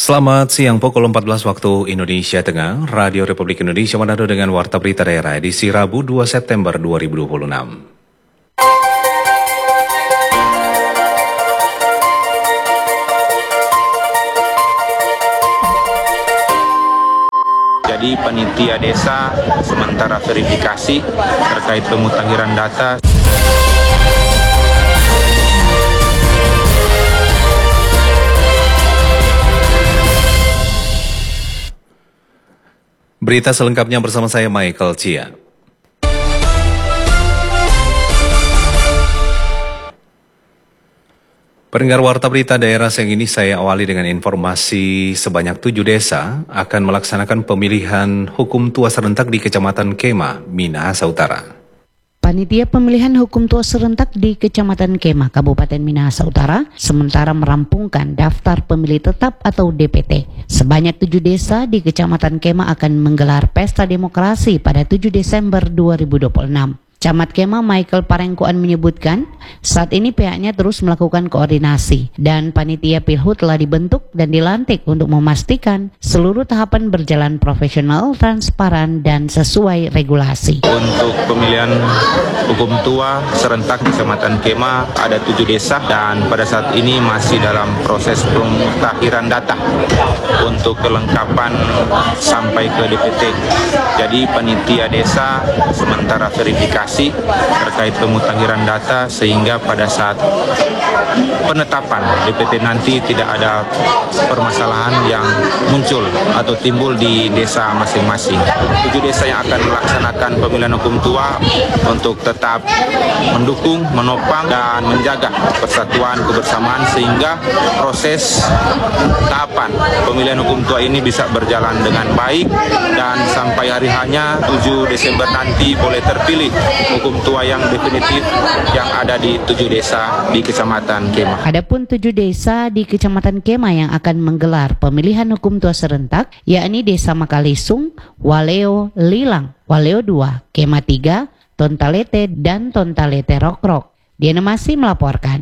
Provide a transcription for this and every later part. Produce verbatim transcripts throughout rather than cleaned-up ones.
Selamat siang, pukul empat belas waktu Indonesia Tengah, Radio Republik Indonesia Manado dengan Warta Berita Daerah edisi Rabu dua September dua ribu dua puluh enam. Jadi panitia desa sementara verifikasi terkait pemutakhiran data. Berita selengkapnya bersama saya Michael Chia. Pendengar Warta Berita Daerah siang ini saya awali dengan informasi sebanyak tujuh desa akan melaksanakan pemilihan hukum tua serentak di Kecamatan Kema, Minahasa Utara. Panitia Pemilihan Hukum Tua Serentak di Kecamatan Kema, Kabupaten Minahasa Utara, sementara merampungkan daftar pemilih tetap atau D P T. Sebanyak tujuh desa di Kecamatan Kema akan menggelar pesta demokrasi pada tujuh Desember dua ribu dua puluh enam. Camat Kema Michael Parengkuan menyebutkan saat ini pihaknya terus melakukan koordinasi dan panitia Pilhut telah dibentuk dan dilantik untuk memastikan seluruh tahapan berjalan profesional, transparan, dan sesuai regulasi. Untuk pemilihan hukum tua serentak di Kecamatan Kema ada tujuh desa dan pada saat ini masih dalam proses pemutakhiran data untuk kelengkapan sampai ke D P T. Jadi panitia desa sementara verifikasi terkait pemutakhiran data sehingga pada saat penetapan D P T nanti tidak ada permasalahan yang muncul atau timbul di desa masing-masing. Tujuh desa yang akan melaksanakan pemilihan hukum tua untuk tetap mendukung, menopang, dan menjaga persatuan kebersamaan sehingga proses tahapan pemilihan hukum tua ini bisa berjalan dengan baik dan sampai hari hanya tujuh Desember nanti boleh terpilih hukum tua yang definitif yang ada di tujuh desa di Kecamatan Kema. Adapun tujuh desa di Kecamatan Kema yang akan menggelar pemilihan hukum tua serentak, yakni Desa Makalisung, Waleo Lilang, Waleo dua, Kema tiga, Tontalete, dan Tontalete Rokrok. Diana masih melaporkan.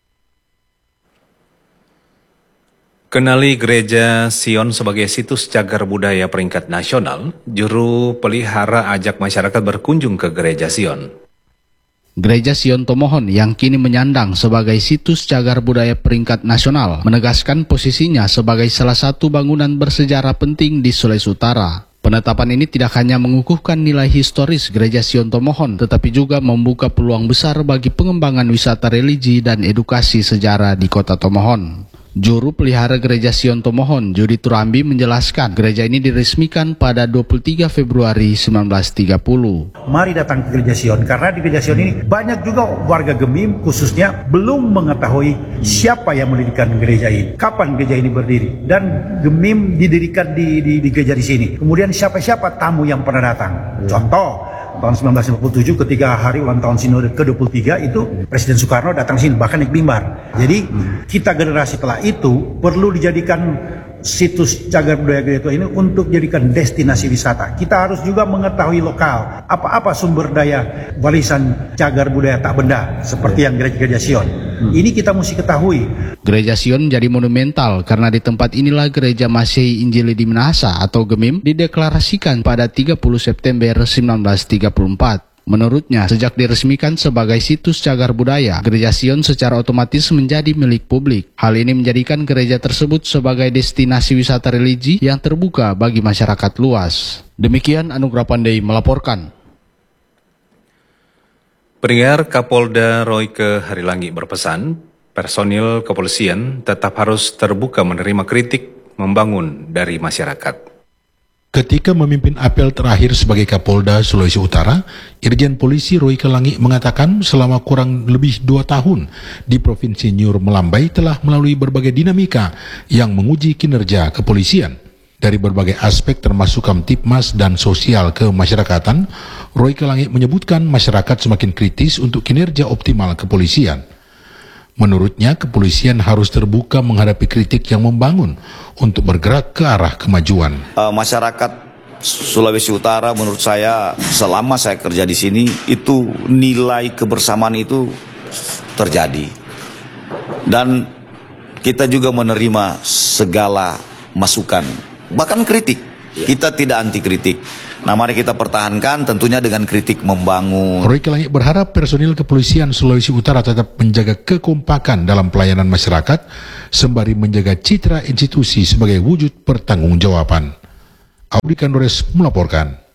Kenali Gereja Sion sebagai situs cagar budaya peringkat nasional, juru pelihara ajak masyarakat berkunjung ke Gereja Sion. Gereja Sion Tomohon yang kini menyandang sebagai situs cagar budaya peringkat nasional menegaskan posisinya sebagai salah satu bangunan bersejarah penting di Sulawesi Utara. Penetapan ini tidak hanya mengukuhkan nilai historis Gereja Sion Tomohon, tetapi juga membuka peluang besar bagi pengembangan wisata religi dan edukasi sejarah di kota Tomohon. Juru pelihara Gereja Sion Tomohon, Judi Turambi, menjelaskan gereja ini diresmikan pada dua puluh tiga Februari seribu sembilan ratus tiga puluh. Mari datang ke Gereja Sion, karena di Gereja Sion ini banyak juga warga Gemim khususnya belum mengetahui siapa yang mendirikan gereja ini, kapan gereja ini berdiri, dan Gemim didirikan di, di, di gereja di sini. Kemudian siapa-siapa tamu yang pernah datang. Contoh, tahun seribu sembilan ratus lima puluh tujuh ketika hari ulang tahun Sinode ke dua puluh tiga itu Presiden Soekarno datang sini bahkan naik mimbar. Jadi kita generasi setelah itu perlu dijadikan situs cagar budaya gereja tua ini untuk jadikan destinasi wisata. Kita harus juga mengetahui lokal apa-apa sumber daya warisan cagar budaya tak benda seperti yang gereja-gereja Sion. Ini kita mesti ketahui. Gereja Sion jadi monumental karena di tempat inilah Gereja Masehi Injili di Minahasa atau Gemim dideklarasikan pada tiga puluh September seribu sembilan ratus tiga puluh empat. Menurutnya, sejak diresmikan sebagai situs cagar budaya, Gereja Sion secara otomatis menjadi milik publik. Hal ini menjadikan gereja tersebut sebagai destinasi wisata religi yang terbuka bagi masyarakat luas. Demikian Anugrah Pandey melaporkan. Pendengar, Kapolda Royke Harilangi berpesan, personil kepolisian tetap harus terbuka menerima kritik membangun dari masyarakat. Ketika memimpin apel terakhir sebagai Kapolda Sulawesi Utara, Irjen Polisi Royke Langi mengatakan selama kurang lebih dua tahun di Provinsi Nyur Melambai telah melalui berbagai dinamika yang menguji kinerja kepolisian. Dari berbagai aspek termasuk Kamtipmas dan sosial kemasyarakatan, Royke Langi menyebutkan masyarakat semakin kritis untuk kinerja optimal kepolisian. Menurutnya, kepolisian harus terbuka menghadapi kritik yang membangun untuk bergerak ke arah kemajuan. Uh, masyarakat Sulawesi Utara menurut saya selama saya kerja di sini itu nilai kebersamaan itu terjadi. Dan kita juga menerima segala masukan, bahkan kritik. Kita tidak anti kritik. Nah, mari kita pertahankan tentunya dengan kritik membangun. Roy Kelangi berharap personil kepolisian Sulawesi Utara tetap menjaga kekompakan dalam pelayanan masyarakat sembari menjaga citra institusi sebagai wujud pertanggungjawaban. Audi Kandores melaporkan.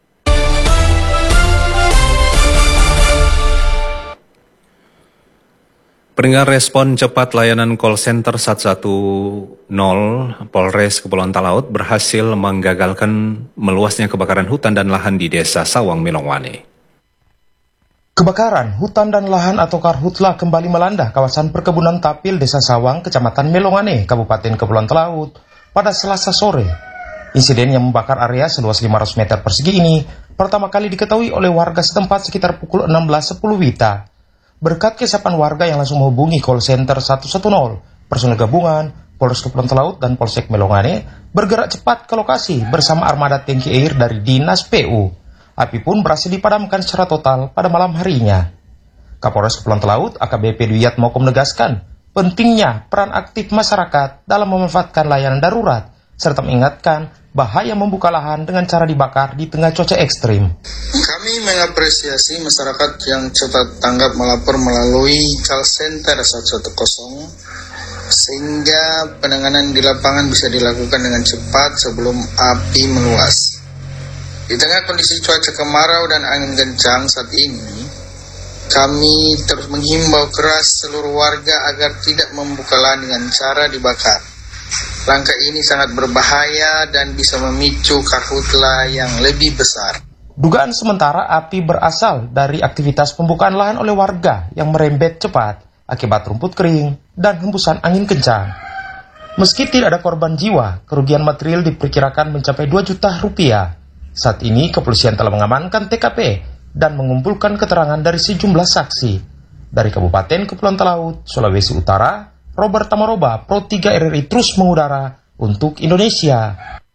Pendengar, respon cepat layanan call center satu satu nol Polres Kepulauan Talaut berhasil menggagalkan meluasnya kebakaran hutan dan lahan di Desa Sawang Melongwane. Kebakaran hutan dan lahan atau karhutla kembali melanda kawasan perkebunan Tapil Desa Sawang, Kecamatan Melongwane, Kabupaten Kepulauan Talaut pada Selasa sore. Insiden yang membakar area seluas lima ratus meter persegi ini pertama kali diketahui oleh warga setempat sekitar pukul enam belas sepuluh Wita. Berkat kesiapan warga yang langsung menghubungi call center satu satu nol, personel gabungan, Polres Kepulauan Talaut dan Polsek Melongwane bergerak cepat ke lokasi bersama armada tangki air dari Dinas P U. Api pun berhasil dipadamkan secara total pada malam harinya. Kapolres Kepulauan Talaut A K B P Dwiat Moko menegaskan pentingnya peran aktif masyarakat dalam memanfaatkan layanan darurat, serta mengingatkan bahaya membuka lahan dengan cara dibakar di tengah cuaca ekstrim. Kami mengapresiasi masyarakat yang cepat tanggap melapor melalui call center satu satu nol sehingga penanganan di lapangan bisa dilakukan dengan cepat sebelum api meluas. Di tengah kondisi cuaca kemarau dan angin kencang saat ini, kami terus menghimbau keras seluruh warga agar tidak membuka lahan dengan cara dibakar. Langkah ini sangat berbahaya dan bisa memicu karhutla yang lebih besar. Dugaan sementara api berasal dari aktivitas pembukaan lahan oleh warga yang merembet cepat akibat rumput kering dan hembusan angin kencang. Meski tidak ada korban jiwa, kerugian material diperkirakan mencapai dua juta rupiah. Saat ini kepolisian telah mengamankan T K P dan mengumpulkan keterangan dari sejumlah saksi. Dari Kabupaten Kepulauan Talaut, Sulawesi Utara, Robert Tamaroba, Pro tiga R R I terus mengudara untuk Indonesia.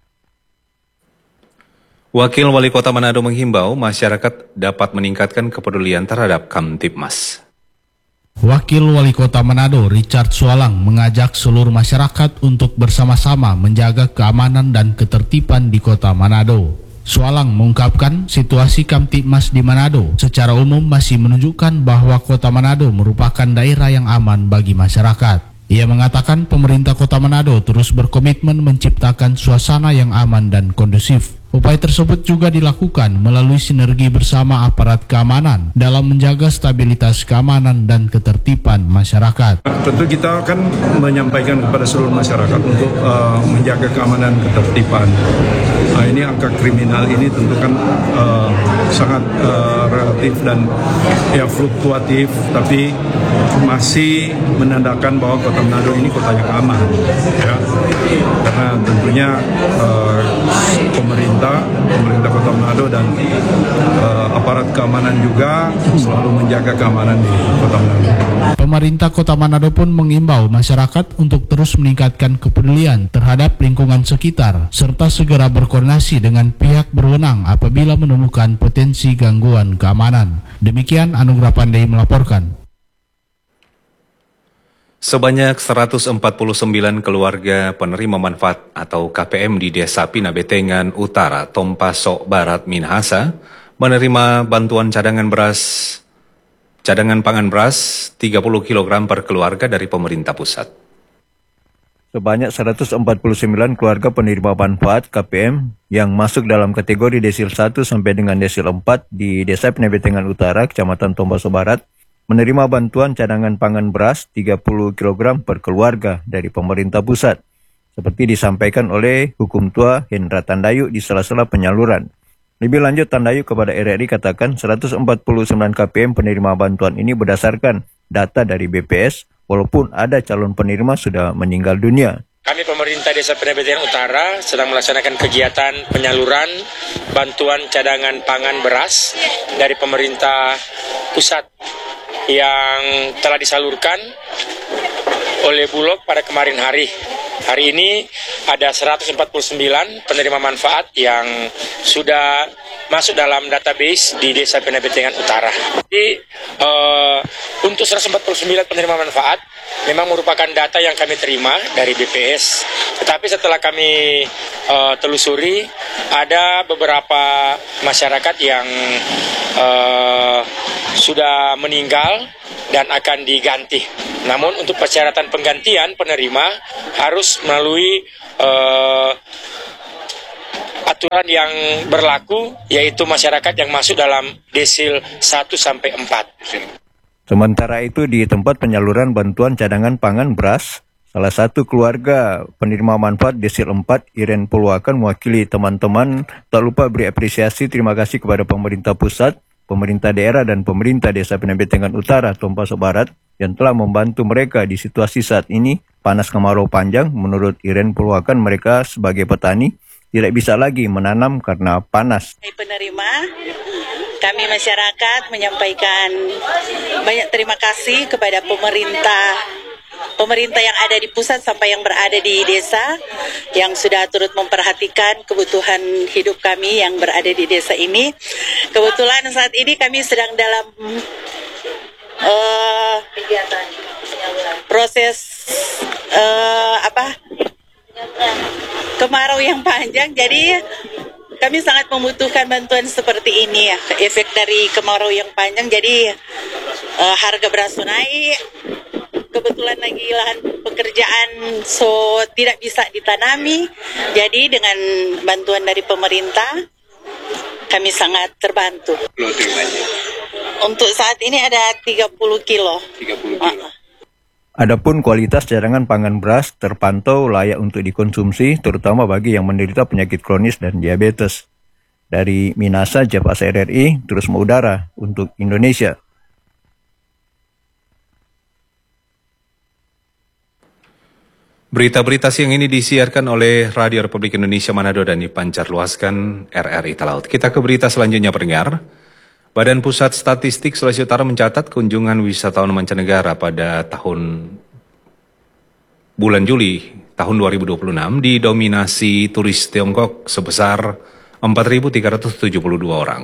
Wakil Wali Kota Manado menghimbau masyarakat dapat meningkatkan kepedulian terhadap Kamtibmas. Wakil Wali Kota Manado Richard Sualang mengajak seluruh masyarakat untuk bersama-sama menjaga keamanan dan ketertiban di Kota Manado. Sualang mengungkapkan situasi Kamtibmas di Manado secara umum masih menunjukkan bahwa Kota Manado merupakan daerah yang aman bagi masyarakat. Ia mengatakan pemerintah Kota Manado terus berkomitmen menciptakan suasana yang aman dan kondusif. Upaya tersebut juga dilakukan melalui sinergi bersama aparat keamanan dalam menjaga stabilitas keamanan dan ketertiban masyarakat. Tentu kita akan menyampaikan kepada seluruh masyarakat untuk uh, menjaga keamanan ketertiban. Nah, ini angka kriminal ini tentu kan uh, sangat uh, relatif dan ya fluktuatif, tapi masih menandakan bahwa Kota Manado ini kota yang aman, ya. Karena tentunya uh, pemerintah, pemerintah Kota Manado dan uh, aparat keamanan juga selalu menjaga keamanan di Kota Manado. Pemerintah Kota Manado pun mengimbau masyarakat untuk terus meningkatkan kepedulian terhadap lingkungan sekitar, serta segera berkoordinasi dengan pihak berwenang apabila menemukan potensi gangguan keamanan. Demikian Anugrah Pandey melaporkan. Sebanyak seratus empat puluh sembilan keluarga penerima manfaat atau K P M di Desa Pinabetengan Utara, Tompaso Barat, Minahasa menerima bantuan cadangan beras, cadangan pangan beras tiga puluh kilogram per keluarga dari pemerintah pusat. Sebanyak seratus empat puluh sembilan keluarga penerima manfaat K P M yang masuk dalam kategori desil satu sampai dengan desil empat di Desa Pinabetengan Utara, Kecamatan Tompaso Barat, menerima bantuan cadangan pangan beras tiga puluh kilogram per keluarga dari pemerintah pusat, seperti disampaikan oleh Hukum Tua Hendra Tandayu di sela-sela penyaluran. Lebih lanjut, Tandayu kepada R R I katakan seratus empat puluh sembilan K P M penerima bantuan ini berdasarkan data dari B P S, walaupun ada calon penerima sudah meninggal dunia. Kami pemerintah Desa Pinabetengan Utara sedang melaksanakan kegiatan penyaluran bantuan cadangan pangan beras dari pemerintah pusat yang telah disalurkan oleh Bulog pada kemarin hari. Hari ini ada seratus empat puluh sembilan penerima manfaat yang sudah masuk dalam database di Desa Penabetengan Utara. Jadi uh, untuk seratus empat puluh sembilan penerima manfaat memang merupakan data yang kami terima dari B P S. Tetapi setelah kami uh, telusuri, ada beberapa masyarakat yang uh, sudah meninggal dan akan diganti. Namun untuk persyaratan penggantian penerima harus melalui uh, aturan yang berlaku, yaitu masyarakat yang masuk dalam desil satu sampai empat. Sementara itu di tempat penyaluran bantuan cadangan pangan beras, salah satu keluarga penerima manfaat desil empat, Iren Pulwakan, mewakili teman-teman tak lupa beri apresiasi terima kasih kepada pemerintah pusat, pemerintah daerah dan pemerintah Desa Penabetengan Utara, Tompaso Barat yang telah membantu mereka di situasi saat ini panas kemarau panjang. Menurut Iren Pulwakan, mereka sebagai petani tidak bisa lagi menanam karena panas. Penerima, kami masyarakat menyampaikan banyak terima kasih kepada pemerintah pemerintah yang ada di pusat sampai yang berada di desa yang sudah turut memperhatikan kebutuhan hidup kami yang berada di desa ini. Kebetulan saat ini kami sedang dalam uh, proses uh, apa kemarau yang panjang, jadi kami sangat membutuhkan bantuan seperti ini ya. Efek dari kemarau yang panjang, jadi uh, harga beras naik. Kebetulan lagi lahan pekerjaan so tidak bisa ditanami, jadi dengan bantuan dari pemerintah kami sangat terbantu. Untuk saat ini ada tiga puluh kilo. tiga puluh kilo. Adapun kualitas cadangan pangan beras terpantau layak untuk dikonsumsi, terutama bagi yang menderita penyakit kronis dan diabetes. Dari Minasa, Japas R R I, terus mengudara untuk Indonesia. Berita-berita siang ini disiarkan oleh Radio Republik Indonesia Manado dan dipancarluaskan R R I Talaut. Kita ke berita selanjutnya, pendengar. Badan Pusat Statistik Sulawesi Utara mencatat kunjungan wisatawan mancanegara pada tahun bulan Juli tahun dua ribu dua puluh enam didominasi turis Tiongkok sebesar empat ribu tiga ratus tujuh puluh dua orang.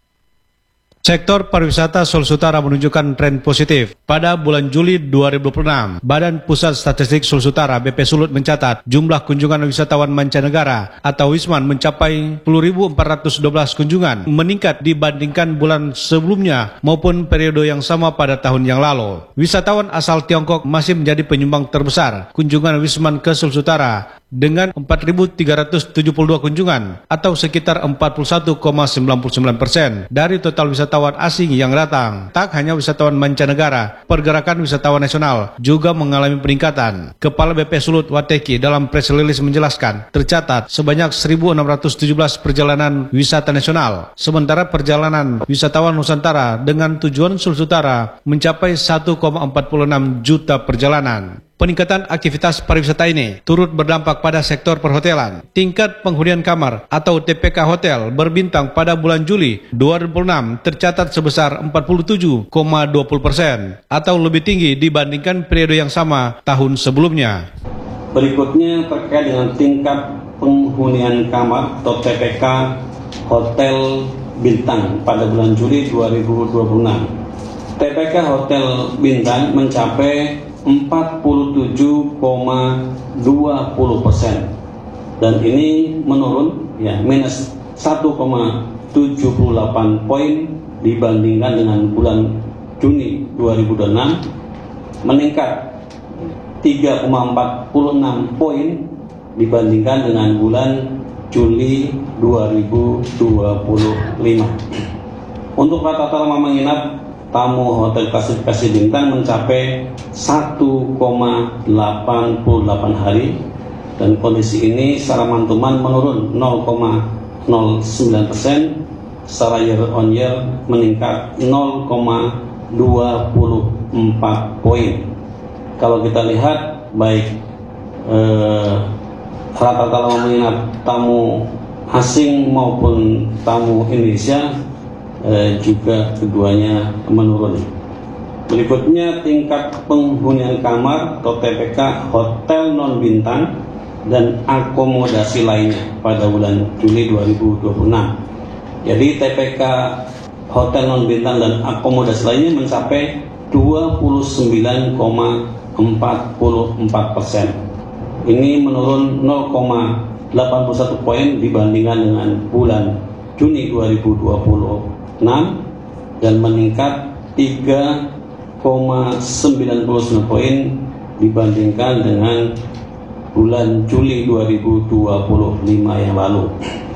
Sektor pariwisata Sulawesi Utara menunjukkan tren positif. Pada bulan Juli dua ribu dua puluh enam, Badan Pusat Statistik Sulawesi Utara B P Sulut mencatat jumlah kunjungan wisatawan mancanegara atau Wisman mencapai sepuluh ribu empat ratus dua belas kunjungan, meningkat dibandingkan bulan sebelumnya maupun periode yang sama pada tahun yang lalu. Wisatawan asal Tiongkok masih menjadi penyumbang terbesar kunjungan Wisman ke Sulawesi Utara dengan empat ribu tiga ratus tujuh puluh dua kunjungan atau sekitar empat puluh satu koma sembilan puluh sembilan persen dari total wisatawan asing yang datang. Tak hanya wisatawan mancanegara, pergerakan wisatawan nasional juga mengalami peningkatan. Kepala B P Sulut Wateki dalam press release menjelaskan, tercatat sebanyak seribu enam ratus tujuh belas perjalanan wisata nasional, sementara perjalanan wisatawan Nusantara dengan tujuan Sulawesi Utara mencapai satu koma empat puluh enam juta perjalanan. Peningkatan aktivitas pariwisata ini turut berdampak pada sektor perhotelan. Tingkat penghunian kamar atau T P K hotel berbintang pada bulan Juli dua ribu enam tercatat sebesar empat puluh tujuh koma dua puluh persen atau lebih tinggi dibandingkan periode yang sama tahun sebelumnya. Berikutnya terkait dengan tingkat penghunian kamar atau T P K hotel bintang pada bulan Juli dua ribu dua puluh enam. T P K hotel bintang mencapai empat puluh tujuh koma dua puluh persen dan ini menurun ya minus satu koma tujuh puluh delapan poin dibandingkan dengan bulan Juni dua ribu dua puluh enam, meningkat tiga koma empat puluh enam poin dibandingkan dengan bulan Juli dua ribu dua puluh lima. Untuk rata-rata lama menginap tamu hotel klasifikasi bintang mencapai satu koma delapan puluh delapan hari dan kondisi ini secara mantuman menurun nol koma nol sembilan persen, secara year on year meningkat nol koma dua puluh empat poin. Kalau kita lihat baik eh, rata-rata lama menginap tamu asing maupun tamu Indonesia Eh, juga keduanya menurun. Berikutnya tingkat penghunian kamar atau T P K hotel non bintang dan akomodasi lainnya pada bulan Juli dua ribu dua puluh enam. Jadi T P K hotel non bintang dan akomodasi lainnya mencapai dua puluh sembilan koma empat empat persen. Ini menurun nol koma delapan puluh satu poin dibandingkan dengan bulan Juni dua ribu dua puluh enam dan meningkat tiga koma sembilan sembilan poin dibandingkan dengan bulan Juli dua ribu dua puluh lima yang lalu.